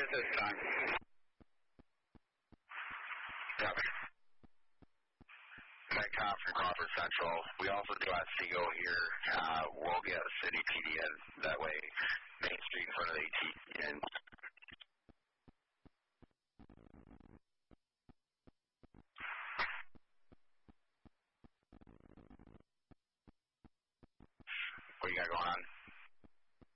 at this time. Copy. Metcalf from Crawford Central. We also do have Seagull here. We'll get a city PD in that way. Main Street in front of the AT. And what you got going on?